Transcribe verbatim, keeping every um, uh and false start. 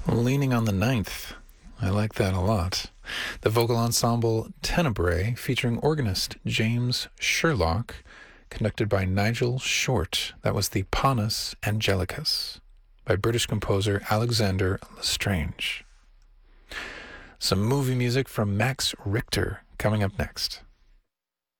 Leaning on the Ninth. I like that a lot. The vocal ensemble Tenebrae, featuring organist James Sherlock, conducted by Nigel Short. That was the Panis Angelicus by British composer Alexander Lestrange. Some movie music from Max Richter coming up next.